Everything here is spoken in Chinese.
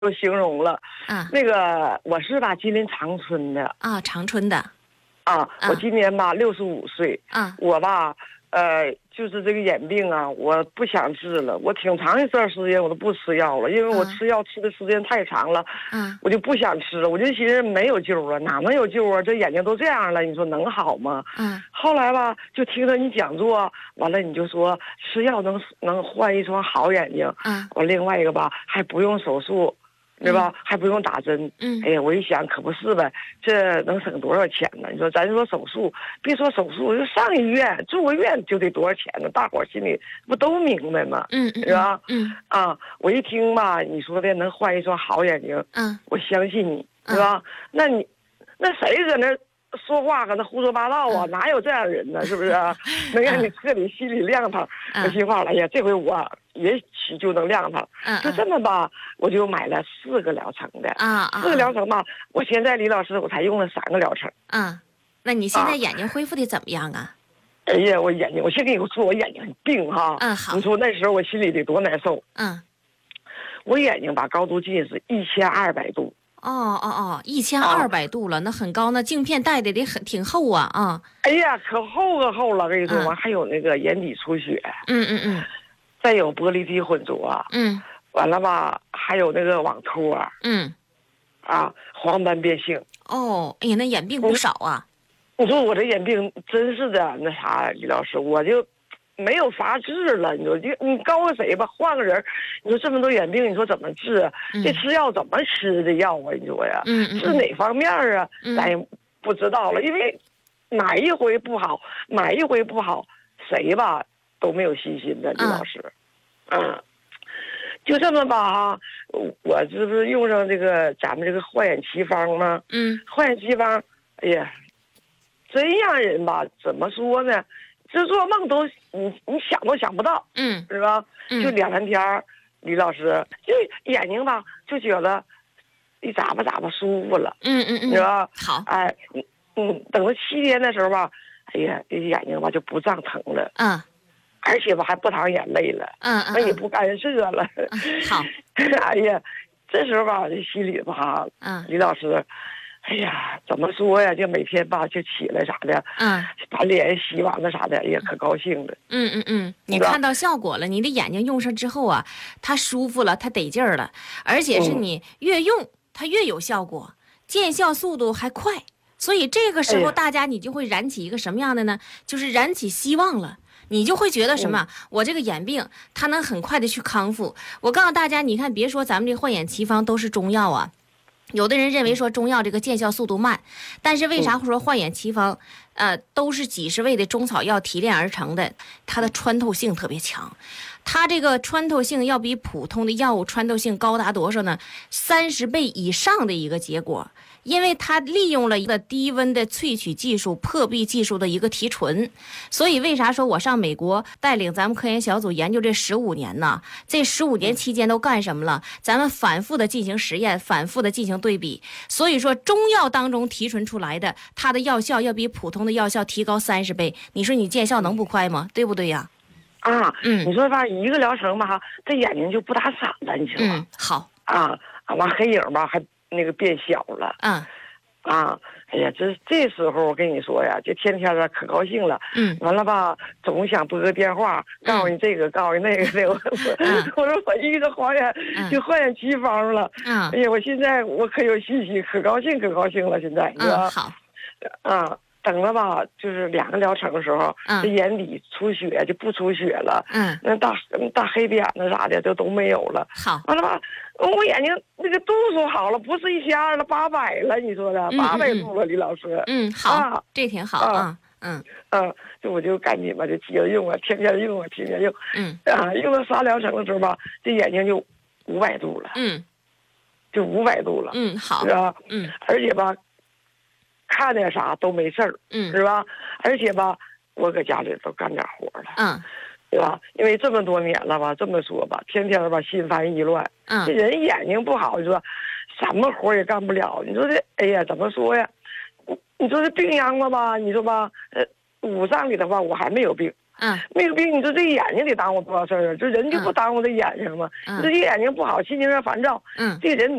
都形容了。 啊那个我是吧，吉林长春的啊，长春的啊，我今年吧65岁， 啊我吧就是这个眼病啊，我不想治了，我挺长一段时间我都不吃药了，因为我吃药吃的时间太长了，我就不想吃了，我就寻思没有救了，哪能有救啊？这眼睛都这样了，你说能好吗？后来吧，就听到你讲座，完了你就说吃药能换一双好眼睛，完另外一个吧还不用手术。对吧？还不用打针。哎呀，我一想，可不是呗，这能省多少钱呢？你说，咱说手术，别说手术，就上医院住个院就得多少钱呢？大伙儿心里不都明白吗？是吧？我一听吧，你说的能换一双好眼睛，我相信你，是吧？那谁搁那说话搁那胡说八道啊？哪有这样人呢？是不是？能让你彻底心里亮堂。我心话了，哎呀，这回我也许就能亮堂。就这么吧，我就买了4个疗程的。4个疗程吧，我现在李老师我才用了3个疗程。 那你现在眼睛恢复的怎么样啊？ 哎呀，我眼睛，我先跟你说，我眼睛很病哈。 好。 你说那时候我心里得多难受。我眼睛吧，高度近视1200度。 1200度了，那很高，那镜片戴的得挺厚啊。 哎呀，可厚可厚了，跟你说完还有那个眼底出血。再有玻璃体混浊。完了吧，还有那个网脱。黄斑变性。 哎呀，那眼病不少啊。 你说我这眼病真是的，那啥，李老师，我就没有法治了。你说你告诉谁吧，换个人，你说这么多眼病，你说怎么治？这吃药怎么吃的药啊？你说呀，是哪方面啊？咱也不知道了，因为哪一回不好，谁吧都没有信心的，李老师。就这么吧我这不是用上这个咱们这个焕眼奇方吗？焕眼奇方，哎呀，真让人吧，怎么说呢？这做梦都你想都想不到，是吧？就2、3天，李老师就眼睛吧就觉得一眨巴舒服了，是吧？ 好， 哎，等到7天的时候吧，哎呀，这眼睛吧就不胀疼了，而且吧还不淌眼泪了，那也不干涉了， 好， 哎呀，这时候吧这心里吧，李老师。哎呀，怎么说呀？就每天吧，就起来啥的，把脸洗完了啥的，也可高兴了。 你看到效果了，你的眼睛用上之后啊，它舒服了，它得劲儿了，而且是你越用它越有效果，见效速度还快。所以这个时候，大家你就会燃起一个什么样的呢？就是燃起希望了。你就会觉得什么？我这个眼病它能很快的去康复。我告诉大家，你看，别说咱们这焕眼奇方都是中药啊。有的人认为说中药这个见效速度慢，但是为啥会说焕眼奇方，都是几十味的中草药提炼而成的，它的穿透性特别强。它这个穿透性要比普通的药物穿透性高达多少呢？30倍以上的一个结果。因为它利用了一个低温的萃取技术、破壁技术的一个提纯，所以为啥说我上美国带领咱们科研小组研究这15年呢？这15年期间都干什么了？咱们反复的进行实验，反复的进行对比。所以说，中药当中提纯出来的，它的药效要比普通的药效提高30倍。你说你见效能不快吗？对不对呀？ 你说吧，一个疗程吧，这眼睛就不打散了，你知道吗？ 好完黑影吧还那个变小了。哎呀，这时候我跟你说呀，就天天可高兴了。完了吧，总想拨个电话，告诉你这个，告诉你那个的。我说我一个化验就焕眼奇方了。哎呀，我现在我可有信心，可高兴了。现在好。 等了吧，就是2个疗程的时候，这眼底出血就不出血了。那大黑点子啥的都没有了。 好， 完了吧，我眼睛那个度数好了，不是1200了，800了，你说的800度了，李老师。 好，这挺好啊。 就我就赶紧吧，就接着用天天用。用到3疗程的时候吧，这眼睛就500度了。就500度了。 好， 是吧？而且吧。看点啥都没事儿，是吧？而且吧，我搁家里都干点活了，对吧？因为这么多年了吧，这么说吧，天天吧心烦意乱，这人眼睛不好，你说什么活也干不了。你说这，哎呀，怎么说呀？你说这病秧子吧，你说吧，五脏里的话我还没有病， 没有病，你说这眼睛得耽误多少事儿啊？这人就不耽误这眼睛吗？你这眼睛不好，心情有点烦躁，这人。